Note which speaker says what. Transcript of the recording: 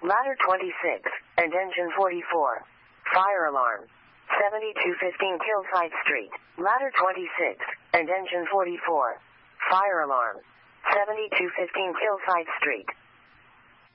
Speaker 1: Ladder 26, and engine 44. Fire alarm. 7215 Kilsyth Street. Ladder 26, and engine 44. Fire alarm. 7215 Kilsyth Street.